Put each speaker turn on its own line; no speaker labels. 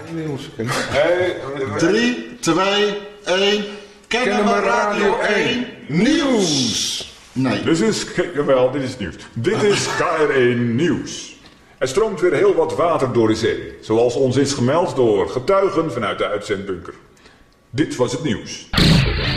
Nieuws.
3, 2, 1. Kennemer Radio 1 Nieuws. Nee.
Dit is nieuws. Dit is KR1 Nieuws. Er stroomt weer heel wat water door de zee. Zoals ons is gemeld door getuigen vanuit de uitzendbunker. Dit was het nieuws.